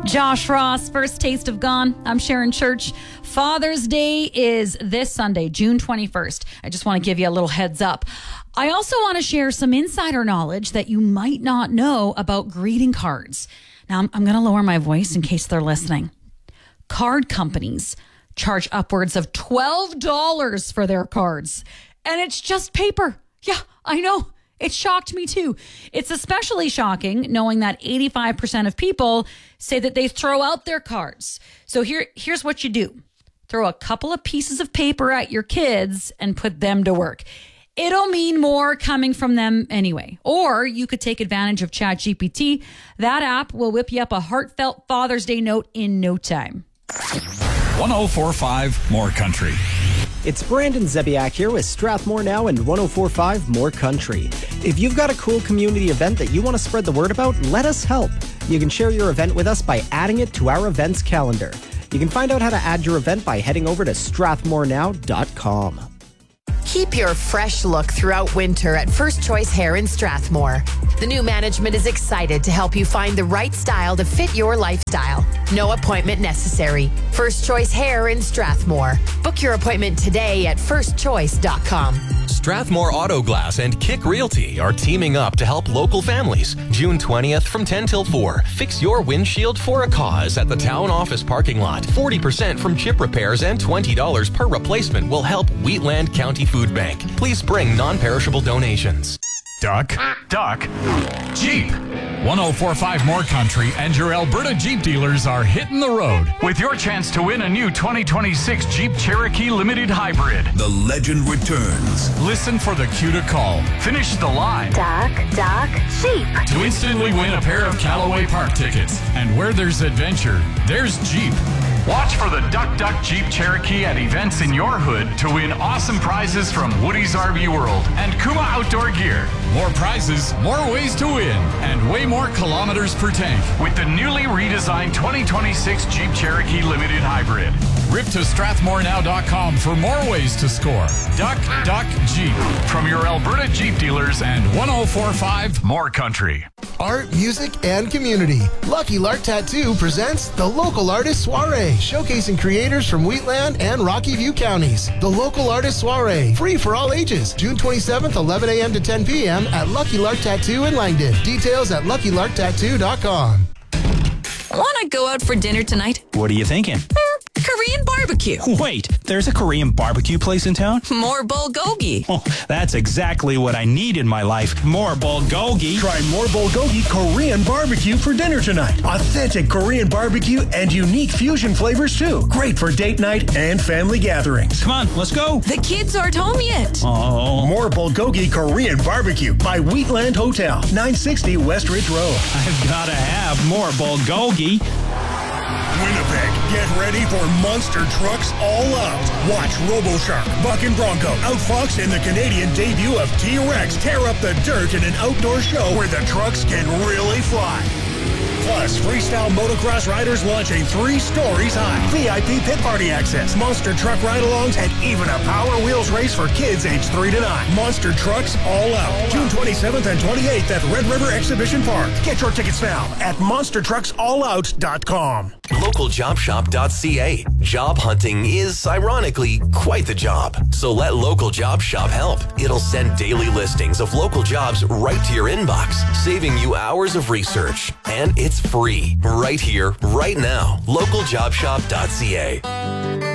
Josh Ross, First Taste of Gone. I'm Sharon Church. Father's Day is this Sunday, June 21st. I just want to give you a little heads up. I also want to share some insider knowledge that you might not know about greeting cards. Now, I'm going to lower my voice in case they're listening. Card companies charge upwards of $12 for their cards, and it's just paper. Yeah, I know. It shocked me too. It's especially shocking knowing that 85% of people say that they throw out their cards. So here's what you do. Throw a couple of pieces of paper at your kids and put them to work. It'll mean more coming from them anyway. Or you could take advantage of ChatGPT. That app will whip you up a heartfelt Father's Day note in no time. 104.5 More Country. It's Brandon Zebiak here with Strathmore Now and 104.5 More Country. If you've got a cool community event that you want to spread the word about, let us help. You can share your event with us by adding it to our events calendar. You can find out how to add your event by heading over to strathmorenow.com. Keep your fresh look throughout winter at First Choice Hair in Strathmore. The new management is excited to help you find the right style to fit your lifestyle. No appointment necessary. First Choice Hair in Strathmore. Book your appointment today at firstchoice.com. Strathmore Auto Glass and Kick Realty are teaming up to help local families. June 20th from 10 till 4. Fix your windshield for a cause at the town office parking lot. 40% from chip repairs and $20 per replacement will help Wheatland County Food Bank. Please bring non-perishable donations. Duck, Jeep. 104.5 More Country and your Alberta Jeep dealers are hitting the road with your chance to win a new 2026 Jeep Cherokee Limited Hybrid. The legend returns. Listen for the cue to call. Finish the line. Duck, Jeep. To instantly win a pair of Callaway Park tickets. And where there's adventure, there's Jeep. Watch for the Duck Jeep Cherokee at events in your hood to win awesome prizes from Woody's RV World and Kuma Outdoor Gear. More prizes, more ways to win, and way more kilometers per tank with the newly redesigned 2026 Jeep Cherokee Limited Hybrid. Rip to strathmorenow.com for more ways to score. Duck Jeep from your Alberta Jeep dealers and 104.5 More Country. Art, music, and community. Lucky Lark Tattoo presents the Local Artist Soiree, showcasing creators from Wheatland and Rocky View counties. The Local Artist Soiree, free for all ages. June 27th, 11 a.m. to 10 p.m. at Lucky Lark Tattoo in Langdon. Details at luckylarktattoo.com. Want to go out for dinner tonight? What are you thinking? Korean barbecue. Wait, there's a Korean barbecue place in town? More bulgogi. Oh, that's exactly what I need in my life. More bulgogi. Try more bulgogi Korean barbecue for dinner tonight. Authentic Korean barbecue and unique fusion flavors too. Great for date night and family gatherings. Come on, let's go. The kids aren't home yet. Oh. More bulgogi Korean barbecue by Wheatland Hotel, 960 West Ridge Road. I've got to have more bulgogi. Winnipeg, get ready for Monster Trucks All Out. Watch RoboShark, Buck and Bronco outfox in the Canadian debut of T-Rex tear up the dirt in an outdoor show where the trucks can really fly. Plus, freestyle motocross riders launching 3 stories high. VIP pit party access, monster truck ride-alongs, and even a Power Wheels race for kids aged 3 to 9. Monster Trucks All Out. June 27th and 28th at Red River Exhibition Park. Get your tickets now at monstertrucksallout.com. LocalJobShop.ca. Job hunting is, ironically, quite the job. So let Local Job Shop help. It'll send daily listings of local jobs right to your inbox, saving you hours of research. And it's free, right here, right now. LocalJobShop.ca.